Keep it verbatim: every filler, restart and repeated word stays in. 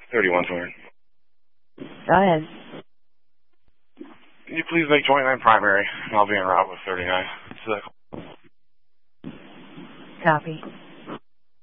thirty-one Torrent. Go ahead. Can you please make twenty-nine primary? I'll be en route with thirty-nine. Copy.